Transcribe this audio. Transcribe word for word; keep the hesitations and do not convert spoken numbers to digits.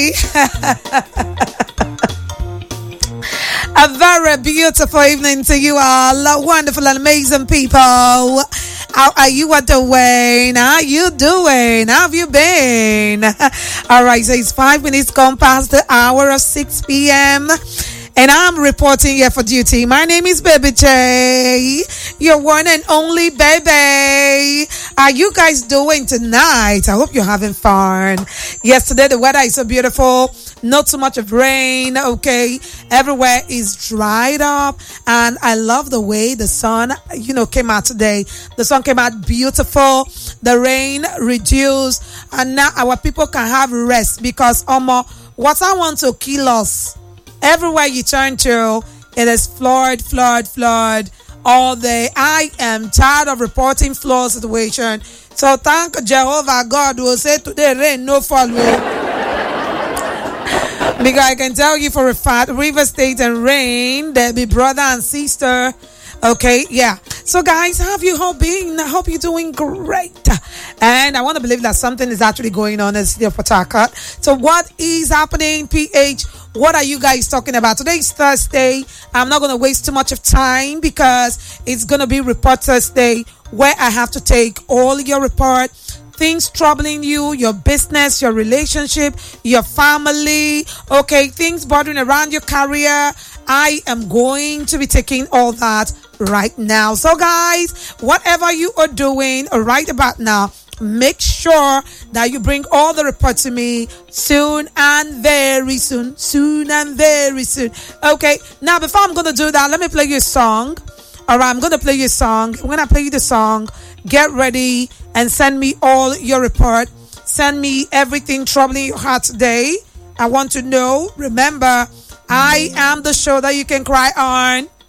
everybody. A very beautiful evening to you all, wonderful and amazing people. How are you doing? How you doing? How have you been? All right, so it's five minutes gone past the hour of six p.m. and I'm reporting here for duty. My name is Baby J, your one and only baby. Are you guys doing tonight? I hope you're having fun. Yesterday, the weather is so beautiful. Not too much of rain, okay? Everywhere is dried up. And I love the way the sun, you know, came out today. The sun came out beautiful. The rain reduced. And now our people can have rest because, um, what I want to kill us. Everywhere you turn to, it is flood, flood, flood all day. I am tired of reporting flood situation. So thank Jehovah God will say today rain no follow. Because I can tell you for a fact, River State and rain, there be brother and sister. Okay, yeah. So guys, how have you all been? I hope you're doing great. And I want to believe that something is actually going on in the city of Port Harcourt. So what is happening, P H? What are you guys talking about? Today is Thursday. I'm not going to waste too much of time because it's going to be Report Thursday where I have to take all your report. Things troubling you, your business, your relationship, your family, okay, things bothering around your career. I am going to be taking all that right now. So guys, whatever you are doing right about now, make sure that you bring all the reports to me soon and very soon. Soon and very soon. Okay, now before I'm going to do that, let me play you a song. All right, I'm going to play you a song. When I play you the song, get ready and send me all your report. Send me everything troubling your heart today. I want to know. Remember, I am the show that you can cry on.